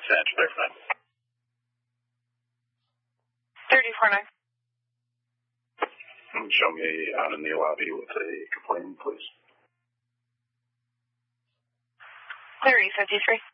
Center, clarify. 3049. Show me out in the lobby with a complaint, please. Cleary 53.